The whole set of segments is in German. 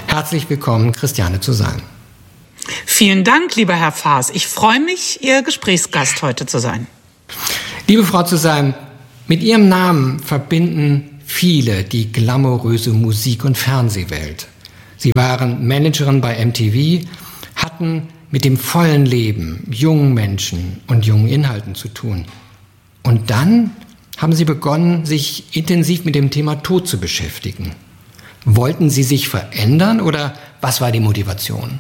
Herzlich willkommen, Christiane zu sein. Vielen Dank, lieber Herr Faas. Ich freue mich, Ihr Gesprächsgast heute zu sein. Liebe Frau zu sein, mit Ihrem Namen verbinden viele die glamouröse Musik- und Fernsehwelt. Sie waren Managerin bei MTV, hatten mit dem vollen Leben, jungen Menschen und jungen Inhalten zu tun. Und dann haben Sie begonnen, sich intensiv mit dem Thema Tod zu beschäftigen. Wollten Sie sich verändern oder was war die Motivation?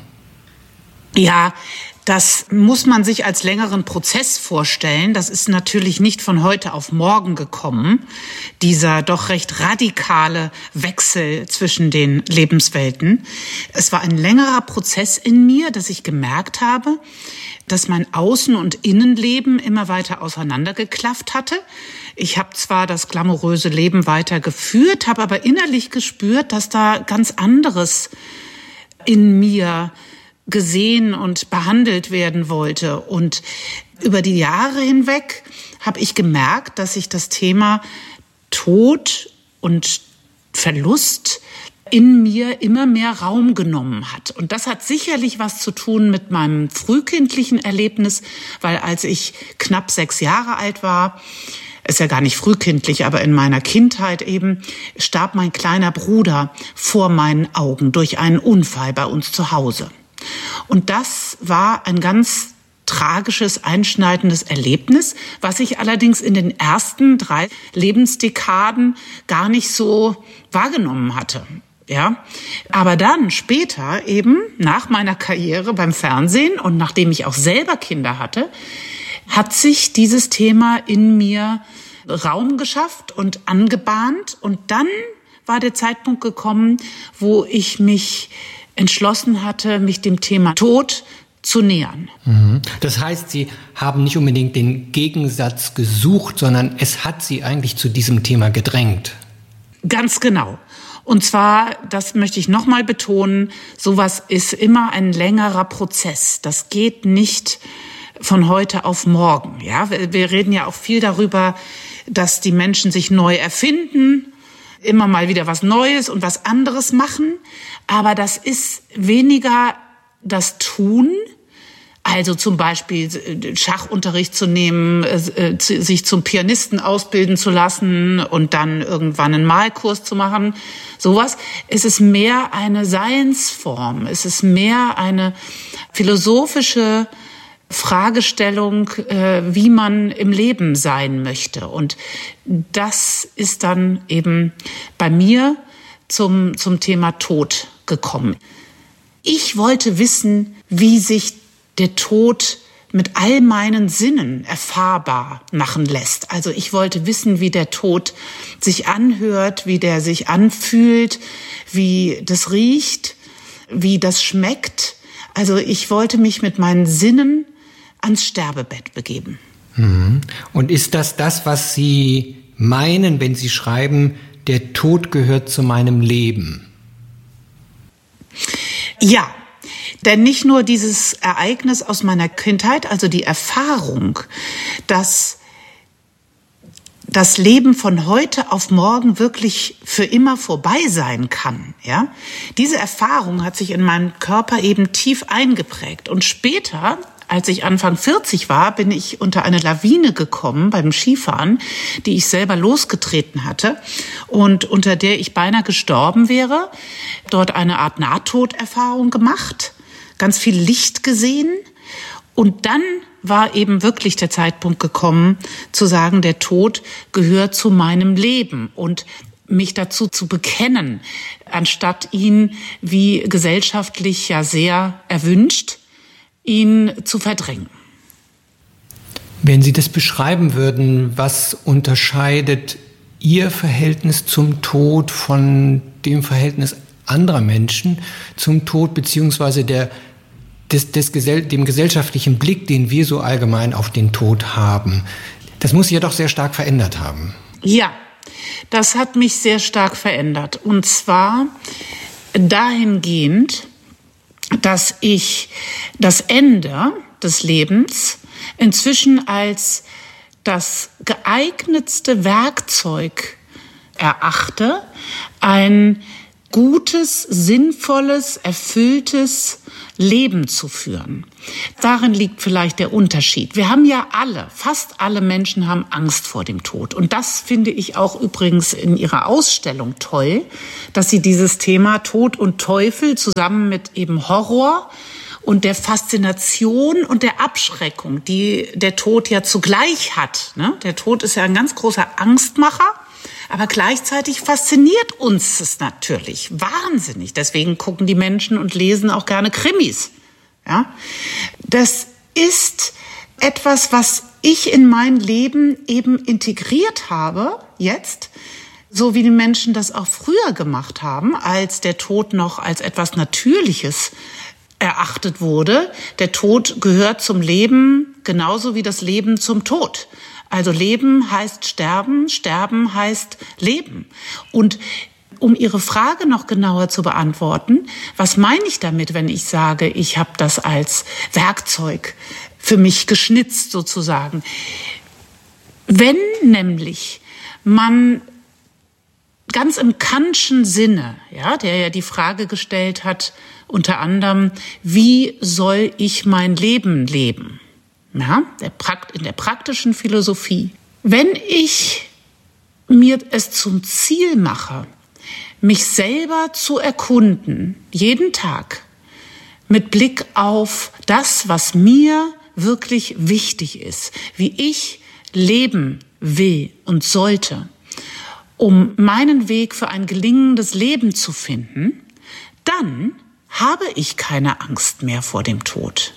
Ja, das muss man sich als längeren Prozess vorstellen. Das ist natürlich nicht von heute auf morgen gekommen, dieser doch recht radikale Wechsel zwischen den Lebenswelten. Es war ein längerer Prozess in mir, dass ich gemerkt habe, dass mein Außen- und Innenleben immer weiter auseinandergeklafft hatte. Ich habe zwar das glamouröse Leben weitergeführt, habe aber innerlich gespürt, dass da ganz anderes in mir gesehen und behandelt werden wollte. Und über die Jahre hinweg habe ich gemerkt, dass sich das Thema Tod und Verlust in mir immer mehr Raum genommen hat. Und das hat sicherlich was zu tun mit meinem frühkindlichen Erlebnis, weil als ich knapp 6 Jahre alt war, ist ja gar nicht frühkindlich, aber in meiner Kindheit eben, starb mein kleiner Bruder vor meinen Augen durch einen Unfall bei uns zu Hause. Und das war ein ganz tragisches, einschneidendes Erlebnis, was ich allerdings in den ersten 3 Lebensdekaden gar nicht so wahrgenommen hatte. Ja, aber dann später eben nach meiner Karriere beim Fernsehen und nachdem ich auch selber Kinder hatte, hat sich dieses Thema in mir Raum geschafft und angebahnt. Und dann war der Zeitpunkt gekommen, wo ich mich entschlossen hatte, mich dem Thema Tod zu nähern. Das heißt, Sie haben nicht unbedingt den Gegensatz gesucht, sondern es hat Sie eigentlich zu diesem Thema gedrängt. Ganz genau. Und zwar, das möchte ich nochmal betonen, sowas ist immer ein längerer Prozess. Das geht nicht von heute auf morgen. Ja, wir reden ja auch viel darüber, dass die Menschen sich neu erfinden, immer mal wieder was Neues und was anderes machen. Aber das ist weniger das Tun, also zum Beispiel Schachunterricht zu nehmen, sich zum Pianisten ausbilden zu lassen und dann irgendwann einen Malkurs zu machen. Sowas. Es ist mehr eine Seinsform. Es ist mehr eine philosophische Fragestellung, wie man im Leben sein möchte. Und das ist dann eben bei mir zum Thema Tod gekommen. Ich wollte wissen, wie sich der Tod mit all meinen Sinnen erfahrbar machen lässt. Also ich wollte wissen, wie der Tod sich anhört, wie der sich anfühlt, wie das riecht, wie das schmeckt. Also ich wollte mich mit meinen Sinnen ans Sterbebett begeben. Und ist das, was Sie meinen, wenn Sie schreiben, der Tod gehört zu meinem Leben? Ja, denn nicht nur dieses Ereignis aus meiner Kindheit, also die Erfahrung, dass das Leben von heute auf morgen wirklich für immer vorbei sein kann, ja? Diese Erfahrung hat sich in meinem Körper eben tief eingeprägt. Und später, als ich Anfang 40 war, bin ich unter eine Lawine gekommen beim Skifahren, die ich selber losgetreten hatte und unter der ich beinahe gestorben wäre. Dort eine Art Nahtoderfahrung gemacht, ganz viel Licht gesehen. Und dann war eben wirklich der Zeitpunkt gekommen, zu sagen, der Tod gehört zu meinem Leben und mich dazu zu bekennen, anstatt ihn, wie gesellschaftlich ja sehr erwünscht, ihn zu verdrängen. Wenn Sie das beschreiben würden, was unterscheidet Ihr Verhältnis zum Tod von dem Verhältnis anderer Menschen zum Tod, beziehungsweise dem gesellschaftlichen Blick, den wir so allgemein auf den Tod haben? Das muss sich ja doch sehr stark verändert haben. Ja, das hat mich sehr stark verändert. Und zwar dahingehend, dass ich das Ende des Lebens inzwischen als das geeignetste Werkzeug erachte, ein gutes, sinnvolles, erfülltes Leben zu führen. Darin liegt vielleicht der Unterschied. Wir haben ja fast alle Menschen haben Angst vor dem Tod. Und das finde ich auch übrigens in Ihrer Ausstellung toll, dass Sie dieses Thema Tod und Teufel zusammen mit eben Horror und der Faszination und der Abschreckung, die der Tod ja zugleich hat. Der Tod ist ja ein ganz großer Angstmacher. Aber gleichzeitig fasziniert uns es natürlich wahnsinnig. Deswegen gucken die Menschen und lesen auch gerne Krimis. Ja? Das ist etwas, was ich in mein Leben eben integriert habe, jetzt, so wie die Menschen das auch früher gemacht haben, als der Tod noch als etwas Natürliches erachtet wurde. Der Tod gehört zum Leben genauso wie das Leben zum Tod. Also Leben heißt Sterben, Sterben heißt Leben. Und um Ihre Frage noch genauer zu beantworten, was meine ich damit, wenn ich sage, ich habe das als Werkzeug für mich geschnitzt sozusagen? Wenn nämlich man ganz im Kantschen Sinne, der ja die Frage gestellt hat, unter anderem, wie soll ich mein Leben leben? In der praktischen Philosophie. Wenn ich mir es zum Ziel mache, mich selber zu erkunden, jeden Tag, mit Blick auf das, was mir wirklich wichtig ist, wie ich leben will und sollte, um meinen Weg für ein gelingendes Leben zu finden, dann habe ich keine Angst mehr vor dem Tod.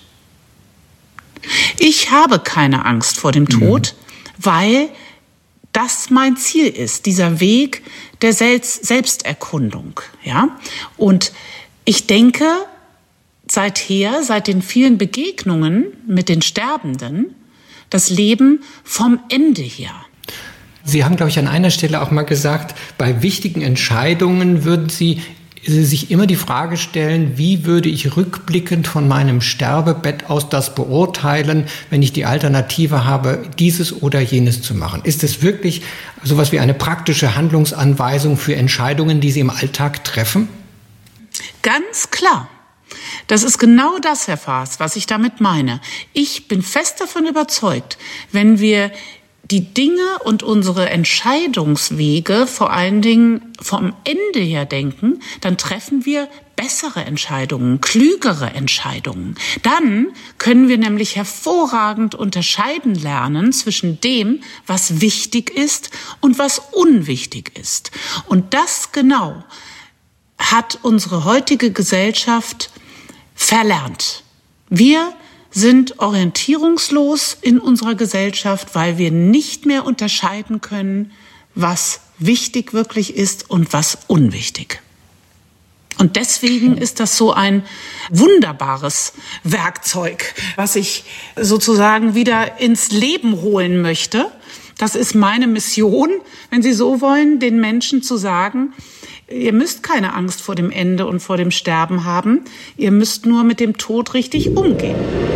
Ich habe keine Angst vor dem Tod, weil das mein Ziel ist, dieser Weg der Selbsterkundung. Ja? Und ich denke, seit den vielen Begegnungen mit den Sterbenden, das Leben vom Ende her. Sie haben, glaube ich, an einer Stelle auch mal gesagt, bei wichtigen Entscheidungen würden Sie sich immer die Frage stellen, wie würde ich rückblickend von meinem Sterbebett aus das beurteilen, wenn ich die Alternative habe, dieses oder jenes zu machen. Ist es wirklich sowas wie eine praktische Handlungsanweisung für Entscheidungen, die Sie im Alltag treffen? Ganz klar. Das ist genau das, Herr Faas, was ich damit meine. Ich bin fest davon überzeugt, wenn wir die Dinge und unsere Entscheidungswege vor allen Dingen vom Ende her denken, dann treffen wir bessere Entscheidungen, klügere Entscheidungen. Dann können wir nämlich hervorragend unterscheiden lernen zwischen dem, was wichtig ist und was unwichtig ist. Und das genau hat unsere heutige Gesellschaft verlernt. Wir sind orientierungslos in unserer Gesellschaft, weil wir nicht mehr unterscheiden können, was wichtig wirklich ist und was unwichtig. Und deswegen ist das so ein wunderbares Werkzeug, was ich sozusagen wieder ins Leben holen möchte. Das ist meine Mission, wenn Sie so wollen, den Menschen zu sagen, ihr müsst keine Angst vor dem Ende und vor dem Sterben haben, ihr müsst nur mit dem Tod richtig umgehen.